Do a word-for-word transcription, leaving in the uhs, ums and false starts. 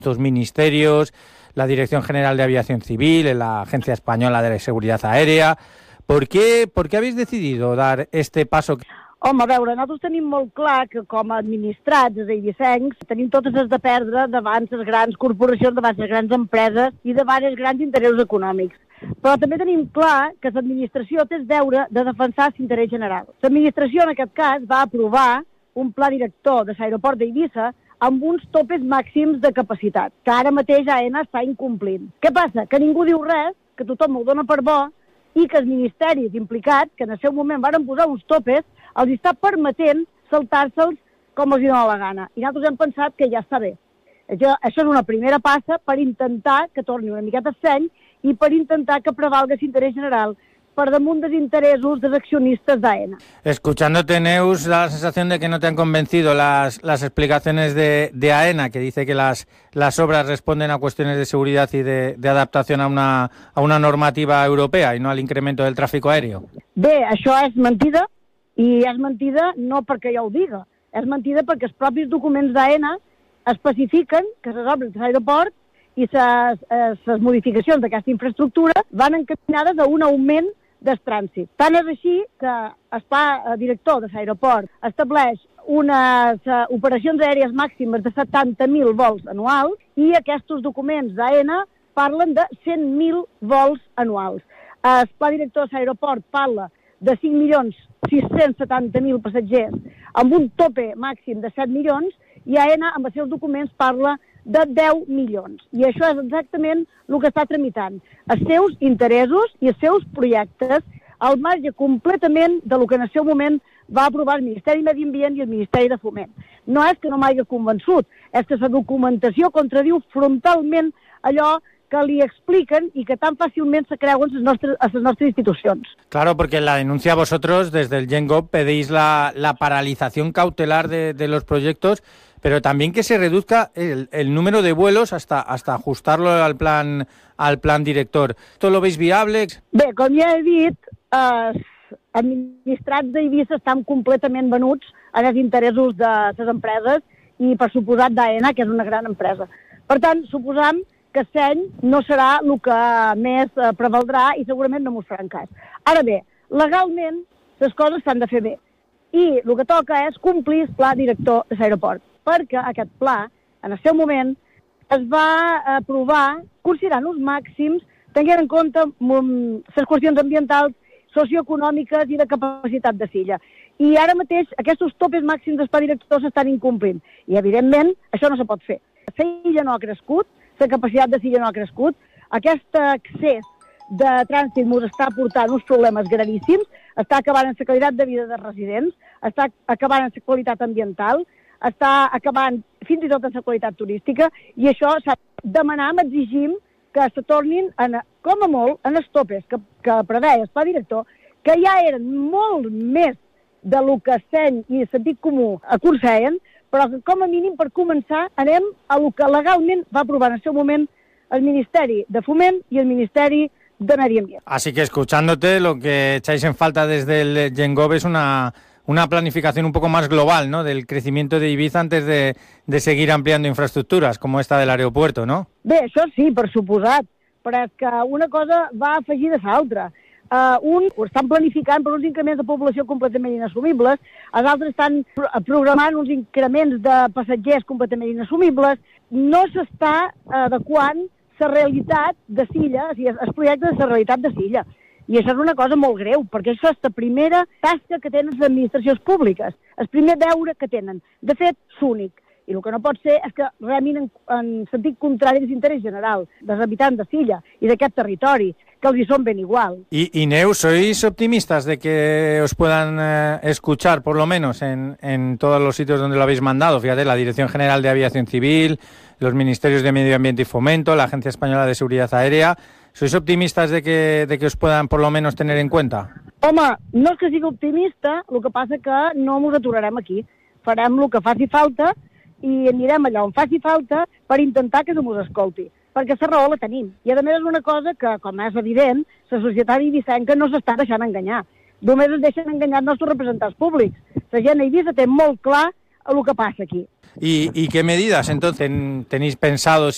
Estos ministerios, la Dirección General de Aviación Civil, la Agencia Española de Seguridad Aèria. ¿Por qué, por qué habéis decidido dar este paso? Home, a veure, nosaltres tenim molt clar que com a administrats, és a dir, eivissencs, tenim totes les de perdre davant les grans corporacions, davant les grans empreses i davant els grans interessos econòmics. Però també tenim clar que l'administració té el deure de defensar l'interès general. L'administració, en aquest cas, va aprovar un pla director de l'aeroport d'Eivissa amb uns topes màxims de capacitat, que ara mateix AENA està incomplint. Què passa? Que ningú diu res, que tothom ho dona per bo, i que els ministeris implicats, que en el seu moment varen posar uns topes, els està permetent saltar-se'ls com els dona la gana. I nosaltres hem pensat que ja està bé. Això, això és una primera passa per intentar que torni una miqueta seny i per intentar que prevalga l'interès general per damunt dels interessos dels accionistas de AENA. Escuchándote, Neus, da la sensación de que no te han convencido las, las explicaciones de, de AENA, que dice que las, las obras responden a cuestiones de seguridad y de, de adaptación a una, a una normativa europea y no al incremento del tráfico aéreo. Bé, això és mentida, i és mentida no perquè jo ho diga, és mentida perquè els propis documents d'AENA especifiquen que les obres de l'aeroport i les modificacions d'aquesta infraestructura van encaminades a un augment del trànsit. Tant és així que el pla director de l'aeroport estableix unes uh, operacions aèries màximes de setanta mil vols anuals i aquests documents d'AENA parlen de cent mil vols anuals. El pla director de l'aeroport parla de cinc milions sis-cents setanta mil passatgers amb un tope màxim de set milions i AENA amb els seus documents parla de deu milions. I això és exactament el que està tramitant. Els seus interessos i els seus projectes al marge completament de lo que en el seu moment va aprovar el Ministeri de Medi Ambient i el Ministeri de Foment. No és que no m'hagi convençut, és que la documentació contradiu frontalment allò que li expliquen y que tan fácilmente se creuen a las nuestras instituciones. Claro, porque en la denuncia vosotros desde el GenGov pedís la, la paralización cautelar de, de los proyectos, pero también que se reduzca el, el número de vuelos hasta, hasta ajustarlo al plan, al plan director. ¿Esto lo veis viable? Bé, com ja he dit, els administrats d'Eivissa estan completament venuts en els interessos de les empreses i, per suposat, d'AENA, que és una gran empresa. Per tant, suposam que seny no serà el que més prevaldrà i segurament no mos faran cas. Ara bé, legalment les coses s'han de fer bé i el que toca és complir el pla director de l'aeroport, perquè aquest pla, en el seu moment, es va aprovar considerant uns màxims, tenint en compte les qüestions ambientals, socioeconòmiques i de capacitat de silla. I ara mateix aquests topes màxims del pla director s'estan incomplint i, evidentment, això no se pot fer. La silla no ha crescut, la capacitat de silla no ha crescut, aquest accés de trànsit ens està portant uns problemes gravíssims, està acabant amb la qualitat de vida dels residents, està acabant amb la qualitat ambiental, està acabant fins i tot amb la qualitat turística, i això s'ha de demanar, exigim que se tornin, en, com a molt, en els topes que, que preveia el pla director, que ja eren molt més de lo que seny i sentit comú aconseien, però que com a mínim per començar anem a lo que legalment va aprovar en el seu moment el Ministeri de Foment y el Ministeri de Medi Ambient. Así que escuchándote, lo que echáis en falta desde el GenGov es una, una planificación un poco más global, ¿no?, del crecimiento de Ibiza antes de, de seguir ampliando infraestructuras como esta del aeropuerto, ¿no? Bé, això sí, per suposat, però és que una cosa va afegir de l'altra. Uh, un ho estan planificant per uns increments de població completament inassumibles, els altres estan pro programant uns increments de passatgers completament inassumibles, no s'està adequant la realitat de Silla, o sigui, el projecte de la realitat de Silla. I això és una cosa molt greu, perquè això és la primera tasca que tenen les administracions públiques, el primer deure que tenen. De fet, l'únic. I el que no pot ser és que remin en, en sentit contrari de l'interès general dels habitants de Silla i d'aquest territori, que els hi són ben igual. Y, y Neus, ¿sois optimistas de que os puedan eh, escuchar, por lo menos, en, en todos los sitios donde lo habéis mandado? Fíjate, la Dirección General de Aviación Civil, los Ministerios de Medio Ambiente y Fomento, la Agencia Española de Seguridad Aèria. ¿Sois optimistas de que, de que os puedan, por lo menos, tener en cuenta? Home, no és que sigui optimista, el que passa que no ens aturarem aquí. Farem el que faci falta i anirem allà on faci falta per intentar que no ens escolti, perquè la raó la tenim. I a més és una cosa que, com és evident, la societat eivissenca no s'està deixant enganyar. Només es deixen enganyar els nostres representants públics. La gent a Eivissa té molt clar el que passa aquí. ¿Y, y qué medidas entonces tenéis pensados